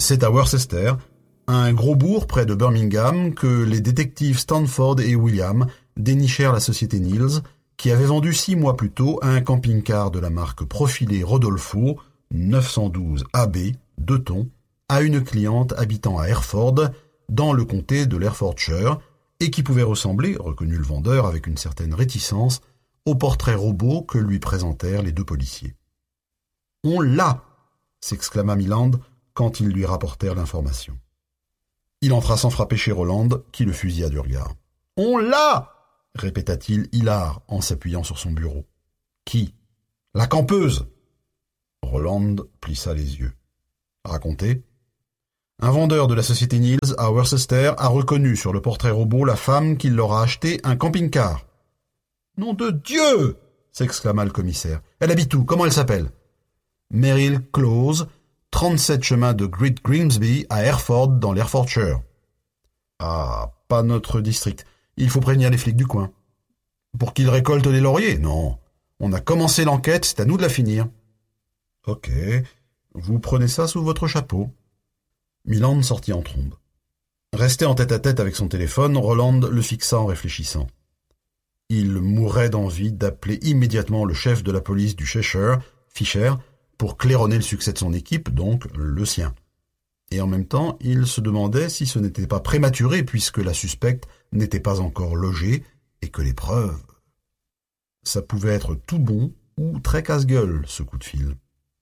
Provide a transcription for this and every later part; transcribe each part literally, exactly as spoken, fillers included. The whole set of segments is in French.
C'est à Worcester, un gros bourg près de Birmingham, que les détectives Stanford et William dénichèrent la société Niels, qui avait vendu six mois plus tôt un camping-car de la marque profilée Rodolfo, neuf cent douze A B, deux tons, à une cliente habitant à Hereford, dans le comté de l'Herefordshire, et qui pouvait ressembler, reconnut le vendeur avec une certaine réticence, au portrait robot que lui présentèrent les deux policiers. « On l'a !» s'exclama Milland quand ils lui rapportèrent l'information. Il entra sans frapper chez Roland, qui le fusilla du regard. « On l'a !» répéta-t-il hilar en s'appuyant sur son bureau. « Qui ? La campeuse !» Roland plissa les yeux. « Racontez. » Un vendeur de la société Niels à Worcester a reconnu sur le portrait robot la femme qui leur a acheté un camping-car. « Nom de Dieu !» s'exclama le commissaire. « Elle habite où ? Comment elle s'appelle ?»« Merrill Close, trente-sept chemin de Great Grimsby à Hereford dans l'Herefordshire. »« Ah, pas notre district. Il faut prévenir les flics du coin. »« Pour qu'ils récoltent les lauriers ? Non. On a commencé l'enquête, c'est à nous de la finir. »« Ok. Vous prenez ça sous votre chapeau. » Milland sortit en trombe. Resté en tête-à-tête avec son téléphone, Roland le fixa en réfléchissant. Il mourait d'envie d'appeler immédiatement le chef de la police du Cheshire, Fisher, pour claironner le succès de son équipe, donc le sien. Et en même temps, il se demandait si ce n'était pas prématuré puisque la suspecte n'était pas encore logée et que les preuves... Ça pouvait être tout bon ou très casse-gueule, ce coup de fil.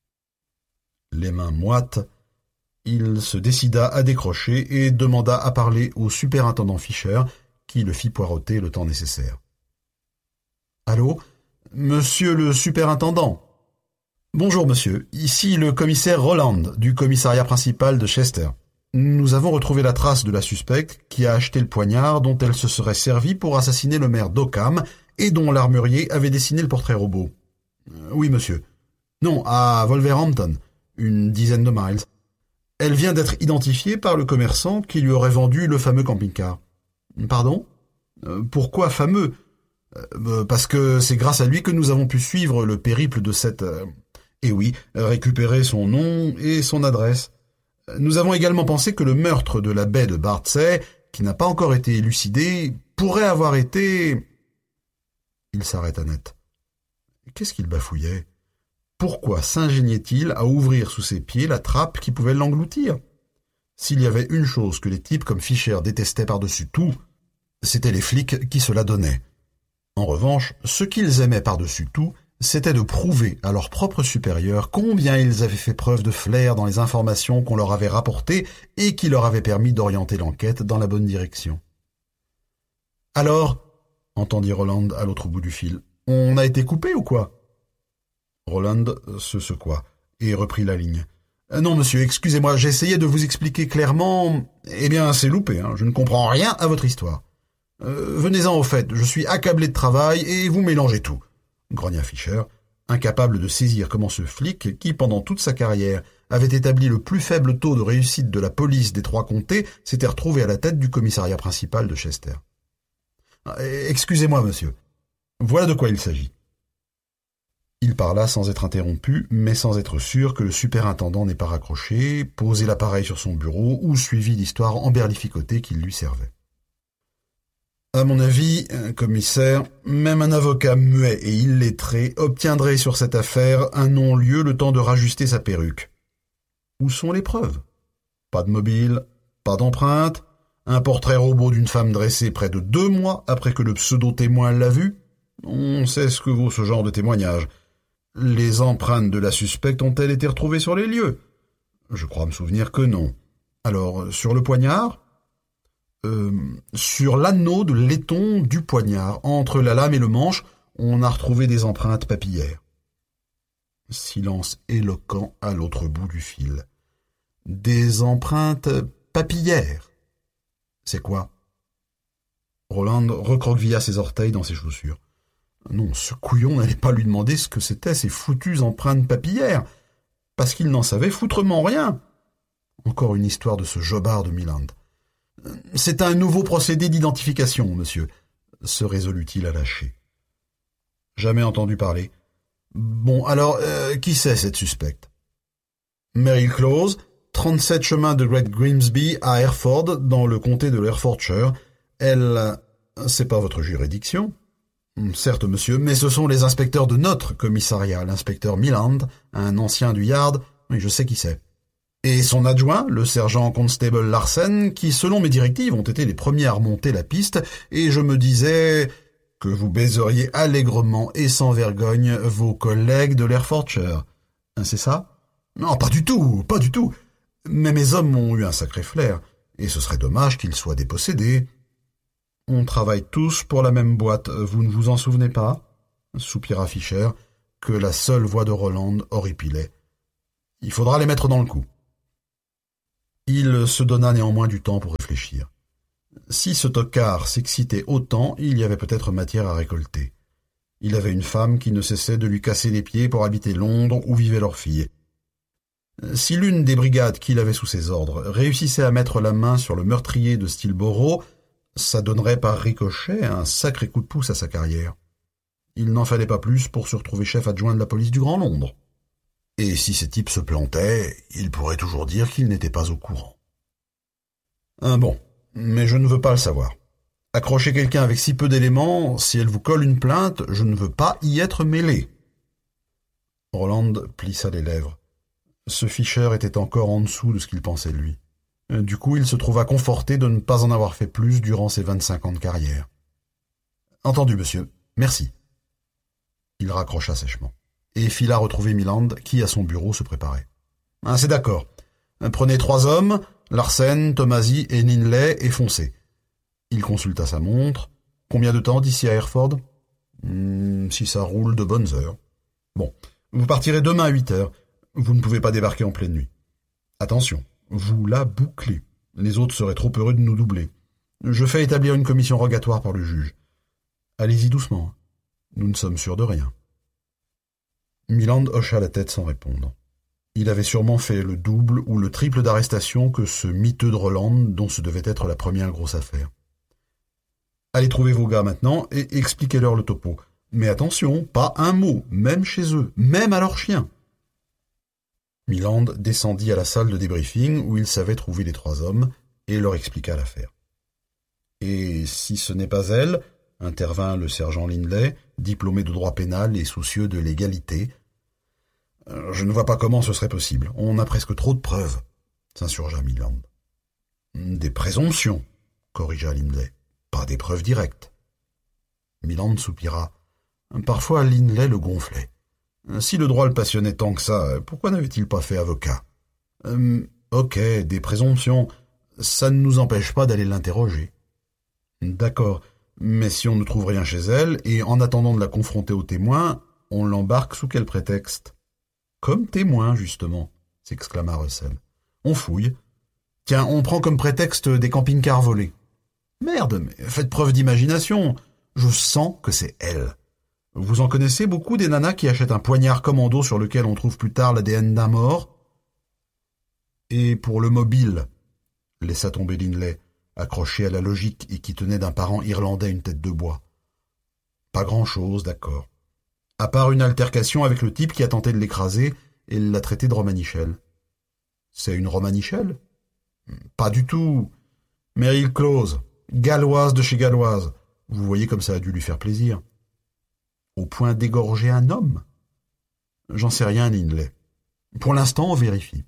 Les mains moites, il se décida à décrocher et demanda à parler au superintendant Fisher, qui le fit poireauter le temps nécessaire. « Allô ? Monsieur le superintendant ? Bonjour, monsieur. Ici le commissaire Roland, du commissariat principal de Chester. Nous avons retrouvé la trace de la suspecte qui a acheté le poignard dont elle se serait servie pour assassiner le maire d'Oakham et dont l'armurier avait dessiné le portrait robot. Euh, oui, monsieur. Non, à Wolverhampton, une dizaine de miles. Elle vient d'être identifiée par le commerçant qui lui aurait vendu le fameux camping-car. Pardon ? euh, Pourquoi fameux ? euh, Parce que c'est grâce à lui que nous avons pu suivre le périple de cette... Euh, et oui, récupérer son nom et son adresse. Nous avons également pensé que le meurtre de la baie de Bardsey, qui n'a pas encore été élucidé, pourrait avoir été... Il s'arrêta net. Qu'est-ce qu'il bafouillait ? Pourquoi s'ingéniait-il à ouvrir sous ses pieds la trappe qui pouvait l'engloutir ? S'il y avait une chose que les types comme Fisher détestaient par-dessus tout, c'étaient les flics qui se la donnaient. En revanche, ce qu'ils aimaient par-dessus tout, c'était de prouver à leurs propres supérieurs combien ils avaient fait preuve de flair dans les informations qu'on leur avait rapportées et qui leur avaient permis d'orienter l'enquête dans la bonne direction. « Alors » entendit Roland à l'autre bout du fil, « on a été coupé ou quoi ?» Roland se secoua et reprit la ligne. « Non, monsieur, excusez-moi, j'essayais de vous expliquer clairement... Eh bien, c'est loupé, hein, je ne comprends rien à votre histoire. Euh, venez-en au fait, je suis accablé de travail et vous mélangez tout. » grogna Fisher, incapable de saisir comment ce flic, qui pendant toute sa carrière avait établi le plus faible taux de réussite de la police des trois comtés, s'était retrouvé à la tête du commissariat principal de Chester. « Excusez-moi, monsieur. Voilà de quoi il s'agit. » Il parla sans être interrompu, mais sans être sûr que le superintendant n'ait pas raccroché, posé l'appareil sur son bureau ou suivi l'histoire emberlificotée qu'il lui servait. À mon avis, commissaire, même un avocat muet et illettré obtiendrait sur cette affaire un non-lieu le temps de rajuster sa perruque. Où sont les preuves ? Pas de mobile, pas d'empreinte, un portrait robot d'une femme dressée près de deux mois après que le pseudo-témoin l'a vue. On sait ce que vaut ce genre de témoignage. Les empreintes de la suspecte ont-elles été retrouvées sur les lieux ? Je crois me souvenir que non. Alors, sur le poignard ? Euh, sur l'anneau de laiton du poignard, entre la lame et le manche, on a retrouvé des empreintes papillaires. Silence éloquent à l'autre bout du fil. Des empreintes papillaires. C'est quoi ? Roland recroquevilla ses orteils dans ses chaussures. Non, ce couillon n'allait pas lui demander ce que c'étaient ces foutues empreintes papillaires, parce qu'il n'en savait foutrement rien. Encore une histoire de ce jobard de Milland. C'est un nouveau procédé d'identification, monsieur, se résolut-il à lâcher. Jamais entendu parler. Bon, alors, euh, qui c'est cette suspecte ? Merrill Close, trente-sept chemin de Great Grimsby à Hereford, dans le comté de l'Herefordshire. Elle... C'est pas votre juridiction ? Certes, monsieur, mais ce sont les inspecteurs de notre commissariat, l'inspecteur Milland, un ancien du Yard, mais je sais qui c'est. Et son adjoint, le sergent constable Larsen, qui, selon mes directives, ont été les premiers à remonter la piste, et je me disais que vous baiseriez allègrement et sans vergogne vos collègues de l'Herefordshire. C'est ça ? Non, pas du tout, pas du tout. Mais mes hommes ont eu un sacré flair, et ce serait dommage qu'ils soient dépossédés. On travaille tous pour la même boîte, vous ne vous en souvenez pas ? Soupira Fischer, que la seule voix de Roland horripilait. Il faudra les mettre dans le coup. Il se donna néanmoins du temps pour réfléchir. Si ce tocard s'excitait autant, il y avait peut-être matière à récolter. Il avait une femme qui ne cessait de lui casser les pieds pour habiter Londres où vivait leur fille. Si l'une des brigades qu'il avait sous ses ordres réussissait à mettre la main sur le meurtrier de Stilborough, ça donnerait par ricochet un sacré coup de pouce à sa carrière. Il n'en fallait pas plus pour se retrouver chef adjoint de la police du Grand Londres. Et si ces types se plantaient, il pourrait toujours dire qu'il n'était pas au courant. Ah bon, mais je ne veux pas le savoir. Accrocher quelqu'un avec si peu d'éléments, si elle vous colle une plainte, je ne veux pas y être mêlé. Roland plissa les lèvres. Ce Fischer était encore en dessous de ce qu'il pensait de lui. Du coup, il se trouva conforté de ne pas en avoir fait plus durant ses vingt-cinq ans de carrière. « Entendu, monsieur. Merci. » Il raccrocha sèchement et fila retrouver Milland, qui, à son bureau, se préparait. Ah, « C'est d'accord. Prenez trois hommes, Larsen, Tomasi et Ninley, et foncez. » Il consulta sa montre. « Combien de temps d'ici à Hereford ? hmm, ?»« Si ça roule de bonnes heures. »« Bon, vous partirez demain à huit heures. Vous ne pouvez pas débarquer en pleine nuit. Attention, vous la bouclez. Les autres seraient trop heureux de nous doubler. Je fais établir une commission rogatoire par le juge. Allez-y doucement. Nous ne sommes sûrs de rien. » Milland hocha la tête sans répondre. Il avait sûrement fait le double ou le triple d'arrestations que ce miteux de Roland, dont ce devait être la première grosse affaire. « Allez trouver vos gars maintenant et expliquez-leur le topo. Mais attention, pas un mot, même chez eux, même à leurs chiens. » Milland descendit à la salle de débriefing où il savait trouver les trois hommes et leur expliqua l'affaire. « Et si ce n'est pas elle, intervint le sergent Lindley, diplômé de droit pénal et soucieux de l'égalité. « Je ne vois pas comment ce serait possible. On a presque trop de preuves, » s'insurgea Milland. « Des présomptions, » corrigea Lindley, « pas des preuves directes. » Milland soupira. Parfois Lindley le gonflait. Si le droit le passionnait tant que ça, pourquoi n'avait-il pas fait avocat ? euh, Ok, des présomptions, ça ne nous empêche pas d'aller l'interroger. D'accord, mais si on ne trouve rien chez elle, et en attendant de la confronter aux témoins, on l'embarque sous quel prétexte ? Comme témoin, justement, s'exclama Russell. On fouille. Tiens, on prend comme prétexte des camping-cars volés. Merde, mais faites preuve d'imagination. Je sens que c'est elle. Vous en connaissez beaucoup des nanas qui achètent un poignard commando sur lequel on trouve plus tard l'A D N d'un mort ? Et pour le mobile, laissa tomber Lindley, accroché à la logique et qui tenait d'un parent irlandais une tête de bois. Pas grand-chose, d'accord. À part une altercation avec le type qui a tenté de l'écraser et l'a traité de romanichel. C'est une romanichel ? Pas du tout. Meryl Close, galloise de chez galloise. Vous voyez comme ça a dû lui faire plaisir. Au point d'égorger un homme ? J'en sais rien, Lindley. Pour l'instant, on vérifie.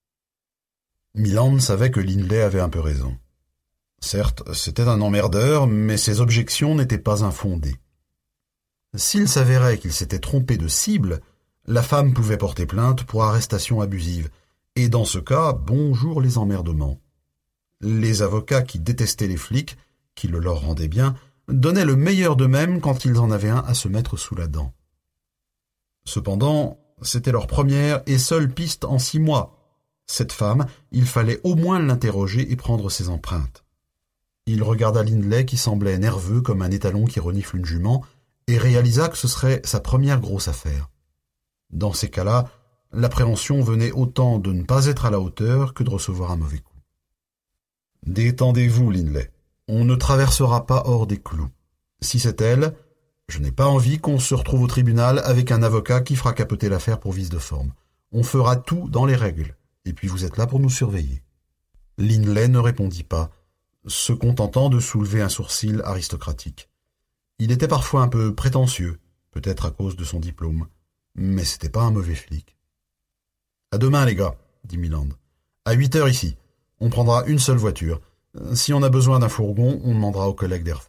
Milland savait que Lindley avait un peu raison. Certes, c'était un emmerdeur, mais ses objections n'étaient pas infondées. S'il s'avérait qu'il s'était trompé de cible, la femme pouvait porter plainte pour arrestation abusive, et dans ce cas, bonjour les emmerdements. Les avocats qui détestaient les flics, qui le leur rendaient bien, donnaient le meilleur d'eux-mêmes quand ils en avaient un à se mettre sous la dent. Cependant, c'était leur première et seule piste en six mois. Cette femme, il fallait au moins l'interroger et prendre ses empreintes. Il regarda Lindley qui semblait nerveux comme un étalon qui renifle une jument et réalisa que ce serait sa première grosse affaire. Dans ces cas-là, l'appréhension venait autant de ne pas être à la hauteur que de recevoir un mauvais coup. « Détendez-vous, Lindley. On ne traversera pas hors des clous. Si c'est elle, je n'ai pas envie qu'on se retrouve au tribunal avec un avocat qui fera capoter l'affaire pour vice de forme. On fera tout dans les règles. et puis vous êtes là pour nous surveiller. » Linley ne répondit pas, se contentant de soulever un sourcil aristocratique. Il était parfois un peu prétentieux, peut-être à cause de son diplôme, mais c'était pas un mauvais flic. « À demain, les gars, » dit Milland. « À huit heures ici. On prendra une seule voiture. Si on a besoin d'un fourgon, on demandera aux collègues d'Hereford. »